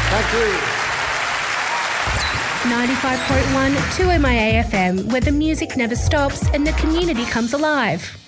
Thank you. 95.1 2MIA FM, where the music never stops and the community comes alive.